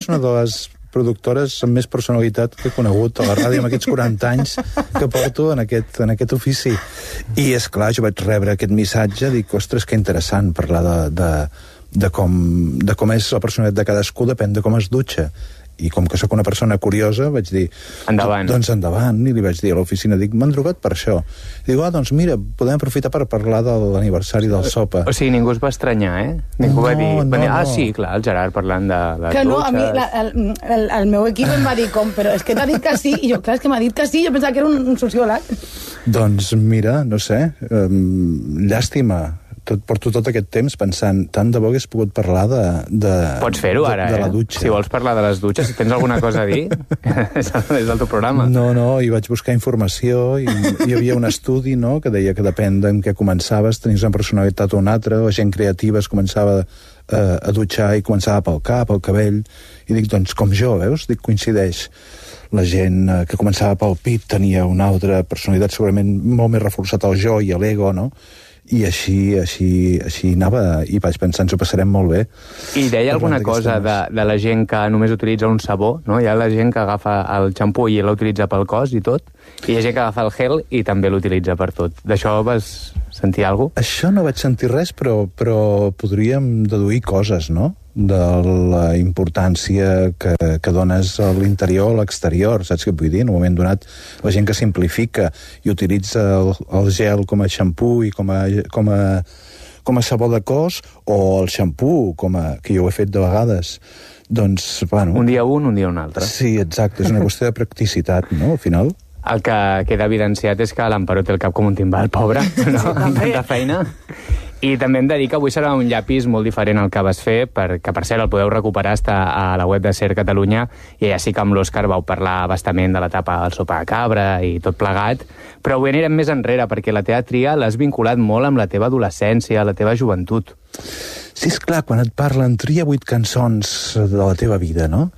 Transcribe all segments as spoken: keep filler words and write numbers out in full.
una de les productores amb més personalitat que he conegut a la ràdio amb aquests quaranta anys que porto en aquest, en aquest ofici. I, és clar, jo vaig rebre aquest missatge, dic, ostres, que interessant parlar de, de, de, com, de com és la personalitat de cadascú, depèn de com es dutxa. I com que sóc una persona curiosa, vaig dir... Endavant. Doncs endavant, i li vaig dir a l'oficina, dic, m'han trucat per això. I diu, ah, doncs mira, podem aprofitar per parlar de l'aniversari del sopa. O sigui, ningú es va estranyar, eh? Ningú no, va dir... No, va dir ah, no. sí, clar, el Gerard parlant de les que no, dutxes... a mi, la, el, el, el meu equip em va dir com, però és que t'ha dit que sí, i jo, clar, és que m'ha dit que sí, jo pensava que era un, un sociòleg. Doncs mira, no sé, um, llàstima. Tot, porto tot aquest temps pensant, tant de bo hagués pogut parlar de... de Pots fer-ho ara, de, de la eh? dutxa. Si vols parlar de les dutxes, si tens alguna cosa a dir, és el teu programa. No, no, i vaig buscar informació, i hi havia un estudi, no?, que deia que depèn d'en què començaves, tenies una personalitat o una altra, o gent creativa es començava eh, a dutxar i començava pel cap, pel cabell, i dic, doncs, com jo, veus? Dic, coincideix. La gent eh, que començava pel pit tenia una altra personalitat segurament molt més reforçat al jo i a l'ego, no?, i així, així, així anava, i vaig pensar, ens ho passarem molt bé. I deia alguna cosa de, de la gent que només utilitza un sabó, no? Hi ha la gent que agafa el xampú i l'utilitza pel cos i tot, i hi ha gent que agafa el gel i també l'utilitza per tot. D'això vas sentir alguna cosa? Això no vaig sentir res, però, però podríem deduir coses, no?, de la importància que, que dones a l'interior o a l'exterior, saps què vull dir? En un moment donat, la gent que simplifica i utilitza el, el gel com a xampú i com a, com a, com a sabó de cos, o el xampú, com a, que jo ho he fet de vegades, doncs, bueno... Un dia un, un dia un altre. Sí, exacte, és una qüestió de practicitat, no?, al final. El que queda evidenciat és que l'Amparó té el cap com un timbal, pobre, no? Amb tanta feina. I també hem de dir que avui serà un llapis molt diferent al que vas fer, perquè, per cert, el podeu recuperar, està a la web de Ser Catalunya, i ja sí que amb l'Òscar vau parlar bastament de l'etapa del sopa de cabra i tot plegat, però avui anirem més enrere, perquè la teva tria l'has vinculat molt amb la teva adolescència, la teva joventut. Sí, és clar, quan et parlen, tria vuit cançons de la teva vida, no?,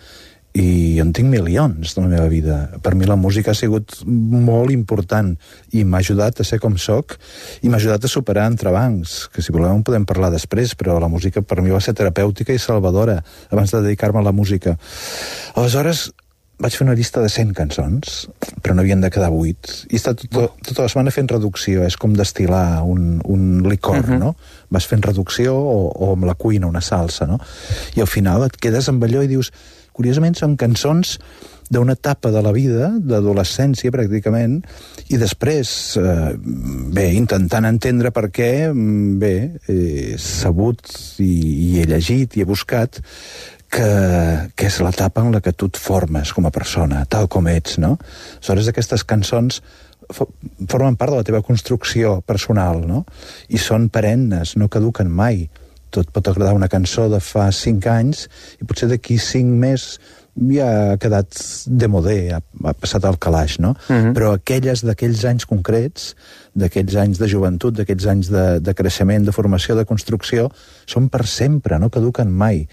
i en tinc milions de la meva vida. Per mi la música ha sigut molt important i m'ha ajudat a ser com soc i m'ha ajudat a superar entrebancs, que si voleu en podem parlar després, però la música per mi va ser terapèutica i salvadora abans de dedicar-me a la música. Aleshores vaig fer una llista de cent cançons, però no havien de quedar vuit, i he estat tota, tota la setmana fent reducció. És com destil·lar un, un licor, uh-huh. no? Vas fent reducció o, o amb la cuina una salsa, no? I al final et quedes amb allò i dius, curiosament són cançons d'una etapa de la vida, d'adolescència pràcticament, i després, eh, bé, intentant entendre per què, bé, he sabut i, i he llegit i he buscat que, que és l'etapa en la que tu et formes com a persona, tal com ets, no? Aleshores, aquestes cançons formen part de la teva construcció personal, no? I són perennes, no caduquen mai. Tot pot agradar una cançó de fa cinc anys i potser d'aquí cinc més ja ha quedat demodé, ha, ha passat al calaix, no? Uh-huh. Però aquelles d'aquells anys concrets, d'aquells anys de joventut, d'aquells anys de, de creixement, de formació, de construcció, són per sempre, no caduquen mai.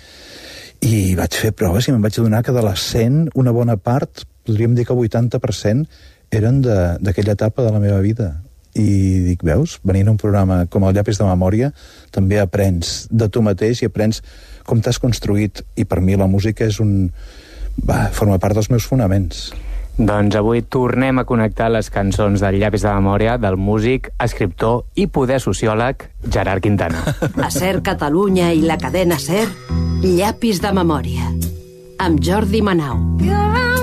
I vaig fer proves i me'n vaig adonar que de les cent, una bona part, podríem dir que el vuitanta per cent, eren d'aquella etapa de la meva vida. I dic, veus, venint a un programa com el Llapis de Memòria, també aprens de tu mateix i aprens com t'has construït, i per mi la música és un... va, forma part dels meus fonaments. Doncs avui tornem a connectar les cançons del Llapis de Memòria del músic, escriptor i poder sociòleg Gerard Quintana. A Ser Catalunya i la cadena Ser, Llapis de Memòria, amb Jordi Manau.